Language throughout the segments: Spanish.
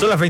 Son las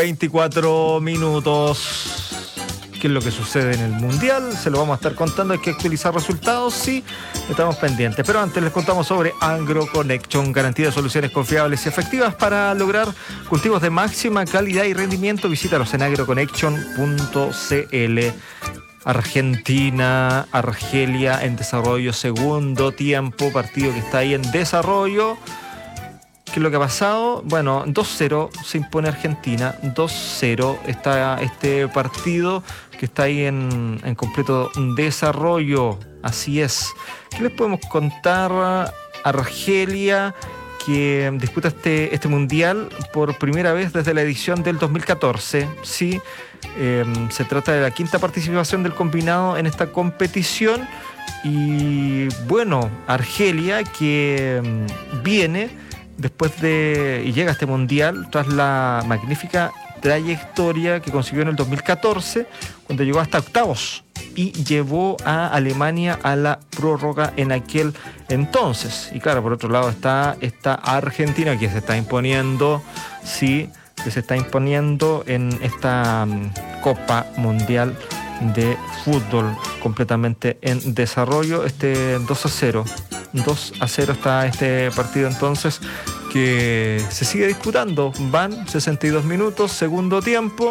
22:24. ¿Qué es lo que sucede en el Mundial? Se lo vamos a estar contando. Hay que actualizar resultados, sí, estamos pendientes. Pero antes les contamos sobre AgroConnection, garantía de soluciones confiables y efectivas para lograr cultivos de máxima calidad y rendimiento. Visítalos en agroconnection.cl. Argentina, Argelia en desarrollo, segundo tiempo, partido que está ahí en desarrollo. ¿Qué es lo que ha pasado? Bueno, 2-0 se impone Argentina, 2-0 está este partido que está ahí en completo desarrollo, así es. ¿Qué les podemos contar? Argelia, que disputa este mundial por primera vez desde la edición del 2014, ¿sí? Se trata de la quinta participación del combinado en esta competición y bueno, Argelia que viene después y llega a este mundial tras la magnífica trayectoria que consiguió en el 2014, cuando llegó hasta octavos y llevó a Alemania a la prórroga en aquel entonces. Y claro, por otro lado está esta Argentina que se está imponiendo, sí, que se está imponiendo en esta Copa Mundial de Fútbol, completamente en desarrollo. 2-0 está este partido entonces, que se sigue disputando. Van 62 minutos, segundo tiempo,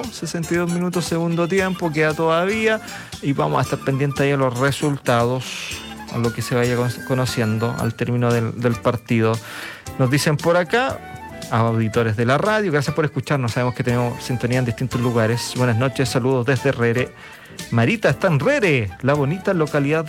queda todavía, y vamos a estar pendientes ahí a los resultados, a lo que se vaya conociendo al término del partido. Nos dicen por acá, auditores de la radio, gracias por escucharnos, sabemos que tenemos sintonía en distintos lugares. Buenas noches, saludos desde Rere. Marita está en Rere, la bonita localidad